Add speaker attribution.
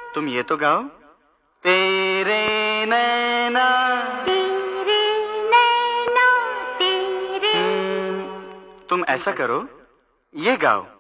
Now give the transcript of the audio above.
Speaker 1: तुम ये तो गाओ। तेरे नैना
Speaker 2: तेरे नैना तेरे।
Speaker 1: तुम ऐसा करो, ये गाओ।